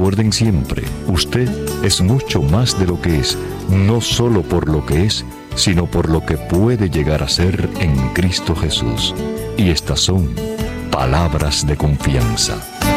recuerden siempre, usted es mucho más de lo que es, no solo por lo que es, sino por lo que puede llegar a ser en Cristo Jesús. Y estas son palabras de confianza.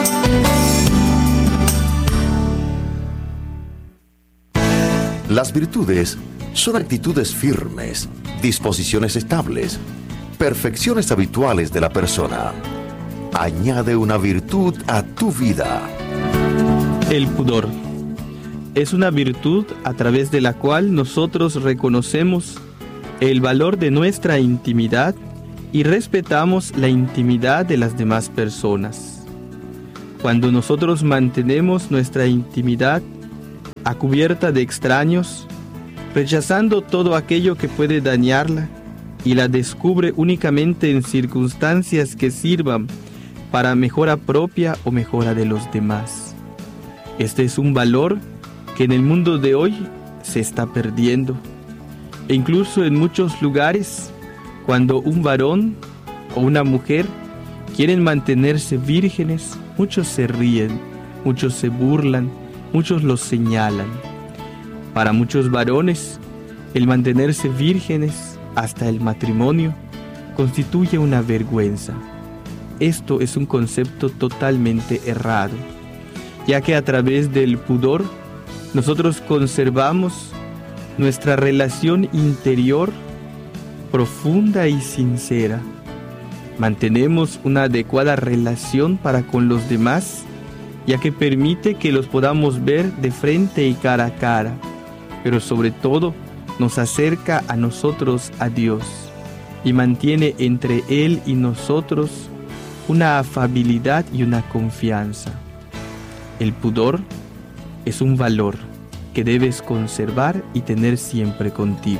Las virtudes son actitudes firmes, disposiciones estables, perfecciones habituales de la persona. Añade una virtud a tu vida. El pudor es una virtud a través de la cual nosotros reconocemos el valor de nuestra intimidad y respetamos la intimidad de las demás personas. Cuando nosotros mantenemos nuestra intimidad a cubierta de extraños, rechazando todo aquello que puede dañarla, y la descubre únicamente en circunstancias que sirvan para mejora propia o mejora de los demás. Este es un valor que en el mundo de hoy se está perdiendo. E incluso en muchos lugares, cuando un varón o una mujer quieren mantenerse vírgenes, muchos se ríen, muchos se burlan, muchos los señalan. Para muchos varones, el mantenerse vírgenes hasta el matrimonio constituye una vergüenza. Esto es un concepto totalmente errado, ya que a través del pudor nosotros conservamos nuestra relación interior profunda y sincera. Mantenemos una adecuada relación para con los demás, ya que permite que los podamos ver de frente y cara a cara, pero sobre todo nos acerca a nosotros a Dios y mantiene entre Él y nosotros una afabilidad y una confianza. El pudor es un valor que debes conservar y tener siempre contigo.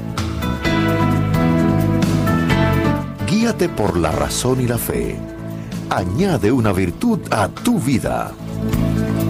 Guíate por la razón y la fe. Añade una virtud a tu vida.